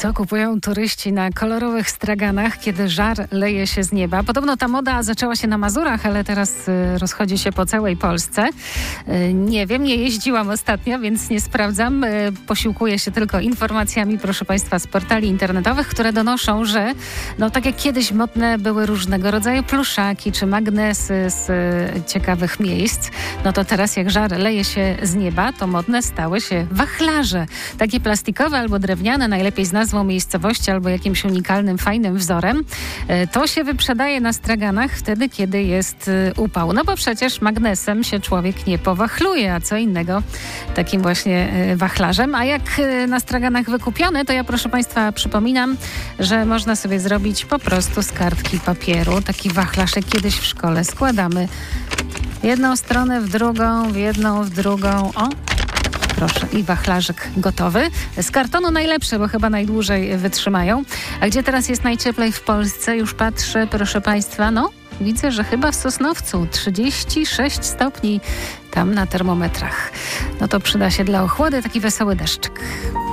Co kupują turyści na kolorowych straganach, kiedy żar leje się z nieba? Podobno ta moda zaczęła się na Mazurach, ale teraz rozchodzi się po całej Polsce. Nie wiem, nie jeździłam ostatnio, więc nie sprawdzam. Posiłkuję się tylko informacjami, proszę Państwa, z portali internetowych, które donoszą, że tak jak kiedyś modne były różnego rodzaju pluszaki czy magnesy z ciekawych miejsc, to teraz jak żar leje się z nieba, to modne stały się wachlarze. Takie plastikowe albo drewniane, najlepiej z nazwą miejscowości albo jakimś unikalnym, fajnym wzorem. To się wyprzedaje na straganach wtedy, kiedy jest upał. Bo przecież magnesem się człowiek nie powachluje, a co innego takim właśnie wachlarzem. A jak na straganach wykupione, to ja proszę Państwa przypominam, że można sobie zrobić po prostu z kartki papieru taki wachlarz, jak kiedyś w szkole składamy w jedną stronę, w drugą, w jedną, w drugą. O! Proszę, i wachlarzyk gotowy. Z kartonu najlepsze, bo chyba najdłużej wytrzymają. A gdzie teraz jest najcieplej w Polsce? Już patrzę, proszę Państwa, widzę, że chyba w Sosnowcu 36 stopni tam na termometrach. To przyda się dla ochłody taki wesoły deszczyk.